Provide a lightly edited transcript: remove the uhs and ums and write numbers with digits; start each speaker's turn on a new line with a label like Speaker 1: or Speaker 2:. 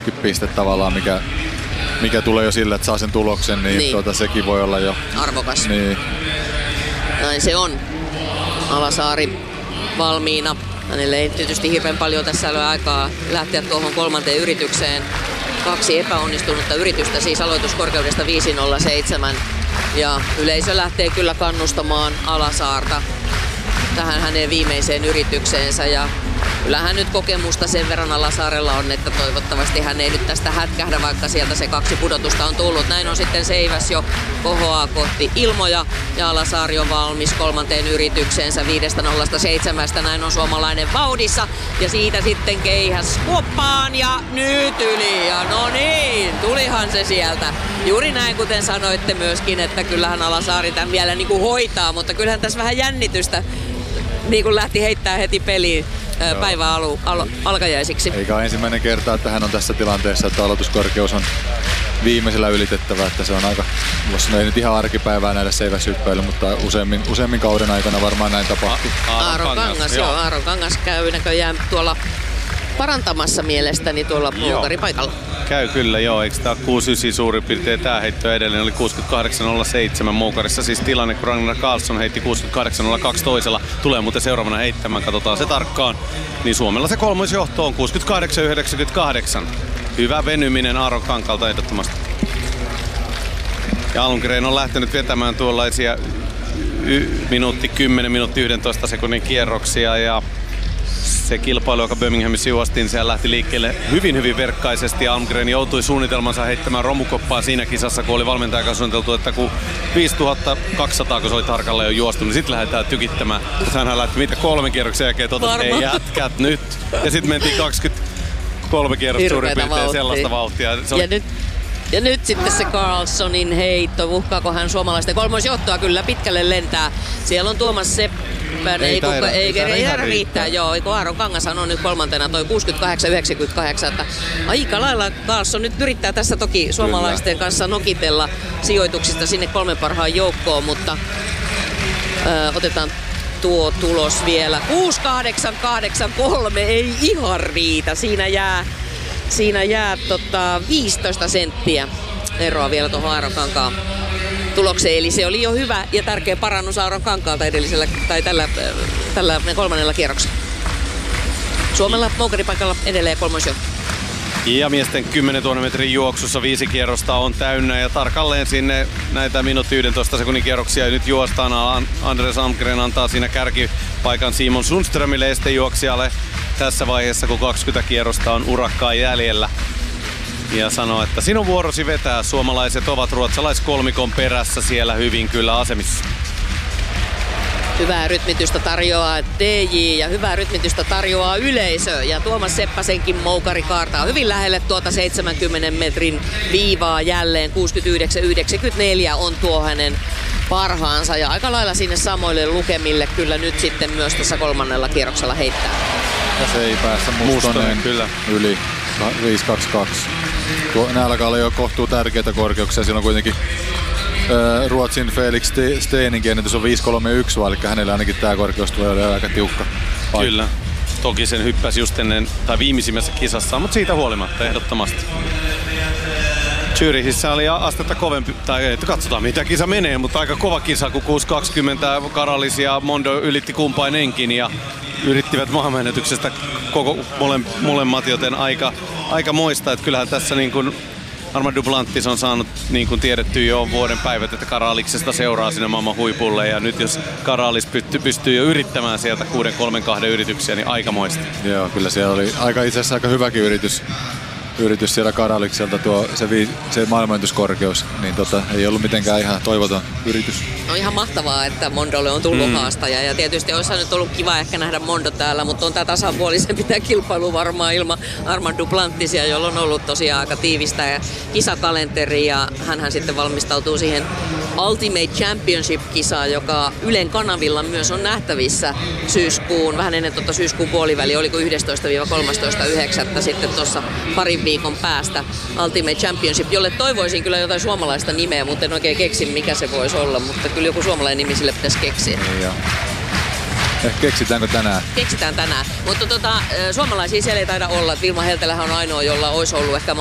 Speaker 1: piste tavallaan, mikä tulee jo sillä, että saa sen tuloksen, niin. Sekin voi olla jo
Speaker 2: arvokas.
Speaker 1: Niin.
Speaker 2: Näin se on. Alasaari valmiina. Hänelle ei tietysti hirveän paljon tässä ole aikaa lähteä tuohon kolmanteen yritykseen. 2 epäonnistunutta yritystä, siis aloituskorkeudesta 5.07. Ja yleisö lähtee kyllä kannustamaan Alasaarta tähän hänen viimeiseen yritykseensä. Ja kyllähän nyt kokemusta sen verran Alasaarella on, että toivottavasti hän ei nyt tästä hätkähdä, vaikka sieltä se 2 pudotusta on tullut. Näin on sitten Seiväs jo kohoaa kohti Ilmoja ja Alasaari on valmis kolmanteen yritykseensä 5.07. Näin on suomalainen vauhdissa ja siitä sitten keihäs kuoppaan ja nyt yli. Ja no niin, tulihan se sieltä. Juuri näin kuten sanoitte myöskin, että kyllähän Alasaari tämän vielä niin kuin hoitaa, mutta kyllähän tässä vähän jännitystä niin kuin lähti heittää heti peliin. Päivän alkajaisiksi.
Speaker 1: Eikä ole ensimmäinen kerta, että hän on tässä tilanteessa, että aloituskorkeus on viimeisellä ylitettävä, että se on aika, ei nyt ihan arkipäivää näille seiväshyppöille, mutta useammin kauden aikana varmaan näin tapahtuu.
Speaker 2: Aaron Kangas käy näköjään tuolla parantamassa mielestäni tuolla paikalla.
Speaker 3: Käy kyllä, joo. Eikö tää 6-9 suurin piirtein tää heitto edelleen oli 68.07 Moukarissa. Siis tilanne, kun Ragnar Karlsson heitti 68.02 toisella. Tulee muuten seuraavana heittämään, katsotaan se tarkkaan. Niin Suomella se kolmoisjohto on 68.98. Hyvä venyminen Aaron Kankalta ehdottomasti. Ja Almgren on lähtenyt vetämään tuollaisia minuutti 10, minuutti 11 sekunnin kierroksia ja se kilpailu, joka Birminghamissa juostiin, siellä lähti liikkeelle hyvin verkkaisesti. Almgren joutui suunnitelmansa heittämään romukoppaa siinä kisassa, kun oli valmentajakaan suunniteltu, että kun 5200, kun se oli tarkalleen jo juostu, niin sitten lähdetään tykittämään. Mutta hänhän lähti 3 kierroksen jälkeen totesi, että ei jätkät nyt. Ja sitten mentiin 23 kierrosta suurin piirtein sellaista vauhtia.
Speaker 2: Ja nyt sitten se Karlssonin heitto. Uhkaako hän suomalaisten kolmoisjohtoa? Kyllä pitkälle lentää. Siellä on Tuomas Seppänen. Ei riittää. Joo, Aaron Kangashan on nyt kolmantena toi 68.98. Aika lailla Karlsson nyt yrittää tässä toki suomalaisten kanssa nokitella sijoituksista sinne 3 parhaan joukkoon, mutta otetaan tuo tulos vielä. 6.883 ei ihan riitä. Siinä jää 15 senttiä eroa vielä tuohon Aaron Kankaan tulokseen. Eli se oli jo hyvä ja tärkeä parannus Aaron Kankaalta edellisellä tai tällä kolmannella kierroksella. Suomella moukaripaikalla edelleen kolmoisjohto.
Speaker 3: Ja miesten 10 000 metrin juoksussa 5 kierrosta on täynnä ja tarkalleen sinne näitä minuutti 11 sekunnin kierroksia nyt juostaan. Andres Almgren antaa siinä kärkipaikan Simon Sundströmille estejuoksijalle tässä vaiheessa, kun 20 kierrosta on urakkaa jäljellä. Ja sanoo, että sinun vuorosi vetää. Suomalaiset ovat ruotsalaiskolmikon perässä siellä hyvin kyllä asemissa.
Speaker 2: Hyvää rytmitystä tarjoaa DJ ja hyvää rytmitystä tarjoaa yleisö. Ja Tuomas Seppäsenkin moukari kaartaa hyvin lähelle tuota 70 metrin viivaa jälleen. 69.94 on tuo hänen parhaansa ja aika lailla sinne samoille lukemille kyllä nyt sitten myös tässä kolmannella kierroksella heittää.
Speaker 1: Ja se ei päässä Mustonen kyllä yli 5.22. Nämä alkaa olla jo kohtuu tärkeitä korkeuksia. Siellä on kuitenkin Ruotsin Felix Steeninkin ennätys on 5.31, eli hänellä ainakin tämä korkeus tulee olemaan aika tiukka paikka.
Speaker 3: Kyllä. Toki sen hyppäsi just ennen tai viimeisimmässä kisassa, mutta siitä huolimatta ehdottomasti. Zürichissä oli astetta kovempi, tai katsotaan mitä kisa menee, mutta aika kova kisa, kun 6.20 Karalis ja Mondo ylitti kumpainenkin ja yrittivät maailmanennätyksestä molemmat, joten aika moista, että kyllähän tässä niin kuin Armand Duplantis on saanut niin kuin tiedetty jo vuoden päivät, että Karaliksesta seuraa sinne maailman huipulle ja nyt jos Karalis pystyy jo yrittämään sieltä 6.32 yrityksiä, niin aikamoista.
Speaker 1: Joo, kyllä siellä oli itse asiassa aika hyväkin yritys siellä Karalikselta se maailmanennätyskorkeus, niin ei ollut mitenkään ihan toivoton yritys.
Speaker 2: No ihan mahtavaa, että Mondolle on tullut haastaja ja tietysti olisi nyt ollut kiva ehkä nähdä Mondo täällä, mutta on tämä tasapuolisempi tämä kilpailu varmaan ilman Armand Duplantisia, jolla on ollut tosiaan aika tiivistä kisakalenteri ja hänhän sitten valmistautuu siihen Ultimate Championship-kisaan, joka Ylen kanavilla myös on nähtävissä vähän ennen syyskuun puoliväliä, oliko 11-13.9. sitten tuossa parin viikon päästä Ultimate Championship, jolle toivoisin kyllä jotain suomalaista nimeä, mutta en oikein keksi mikä se voisi olla, mutta kyllä joku suomalainen nimi sille pitäisi keksiä.
Speaker 1: Keksitäänkö tänään?
Speaker 2: Keksitään tänään. Mutta suomalaisia siellä ei taida olla. Vilma Heltelähän on ainoa, jolla olisi ollut ehkä